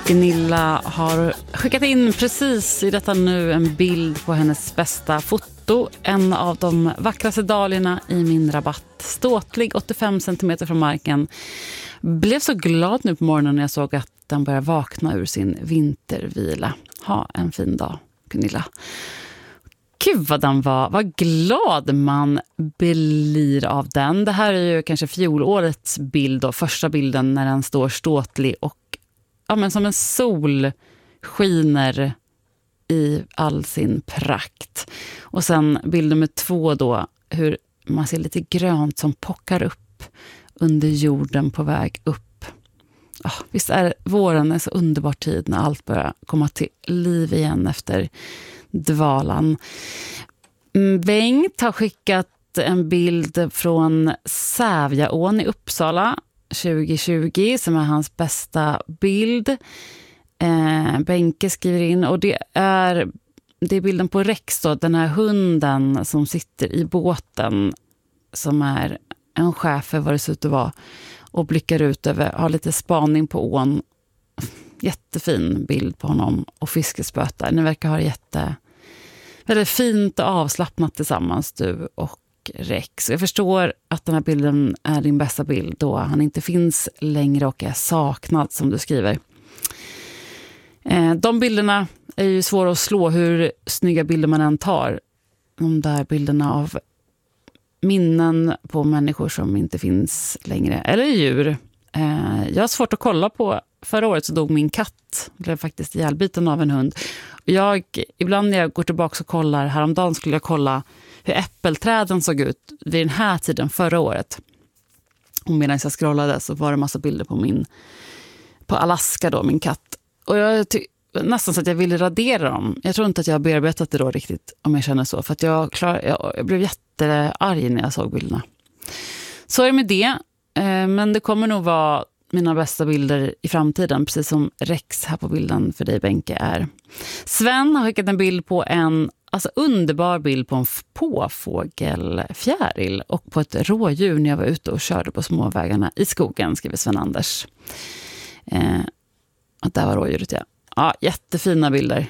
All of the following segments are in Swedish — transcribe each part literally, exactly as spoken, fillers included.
Gunilla har skickat in precis i detta nu en bild på hennes bästa foto. En av de vackraste dahliorna i min rabatt. Ståtlig åttiofem centimeter från marken. Blev så glad nu på morgonen när jag såg att den började vakna ur sin vintervila. Ha en fin dag, Gunilla. Gud vad den var, vad glad man blir av den. Det här är ju kanske fjolårets bild då, första bilden när den står ståtlig och ja, men som en sol skiner i all sin prakt. Och sen bild nummer två då, hur man ser lite grönt som pockar upp under jorden på väg upp. Oh, visst är våren en så underbar tid när allt börjar komma till liv igen efter dvalan. Bengt har skickat en bild från Sävjaån i Uppsala tjugo tjugo som är hans bästa bild. Eh, Benke skriver in och det är, det är bilden på Rex då, den här hunden som sitter i båten som är en chef för vad det ser ut att vara och blickar ut över, har lite spaning på ån. Jättefin bild på honom och fiskespötar. Ni verkar ha det jätte väldigt fint och avslappnat tillsammans, du och Rex. Jag förstår att den här bilden är din bästa bild då han inte finns längre och är saknad, som du skriver. Eh, de bilderna är ju svåra att slå hur snygga bilder man än tar. De där bilderna av minnen på människor som inte finns längre. Eller djur. Eh, jag har svårt att kolla på. Förra året så dog min katt. Blev faktiskt ihjälbiten av en hund. Jag, ibland när jag går tillbaka och kollar, häromdagen skulle jag kolla hur äppelträden såg ut vid den här tiden förra året. Och medan jag scrollade så var det massa bilder på min på Alaska då, min katt. Och jag ty- nästan så att jag ville radera dem. Jag tror inte att jag har bearbetat det då riktigt, om jag känner så. För att jag, klar, jag, jag blev jättearg när jag såg bilderna. Så är det med det. Eh, men det kommer nog vara mina bästa bilder i framtiden, precis som Rex här på bilden för dig, Benke, är. Sven har skickat en bild på en alltså underbar bild på en påfågelfjäril och på ett rådjur när jag var ute och körde på småvägarna i skogen, skriver Sven Anders. Eh, och där var rådjuret, ja. Ja, jättefina bilder.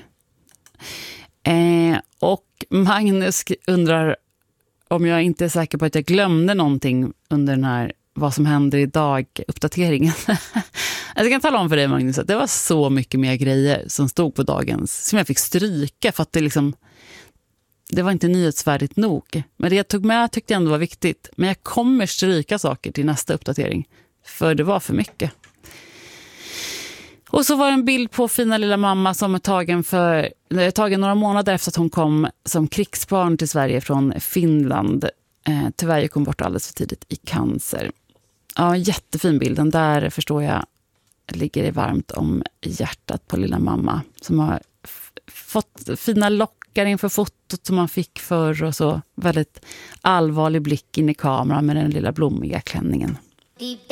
Eh, och Magnus undrar om jag inte är säker på att jag glömde någonting under den här vad som händer idag uppdateringen. Jag kan tala om för dig, Magnus, att det var så mycket mer grejer som stod på dagens som jag fick stryka för att det liksom det var inte nyhetsvärdigt nog. Men det jag tog med tyckte jag ändå var viktigt. Men jag kommer stryka saker till nästa uppdatering för det var för mycket. Och så var det en bild på fina lilla mamma som är tagen för är tagen några månader efter att hon kom som krigsbarn till Sverige från Finland. Eh, tyvärr gick hon bort alldeles för tidigt i cancer. Ja, jättefin bild. Den där förstår jag ligger i varmt om hjärtat på lilla mamma som har f- fått fina lockar inför fotot som man fick förr och så väldigt allvarlig blick in i kameran med den lilla blommiga klänningen.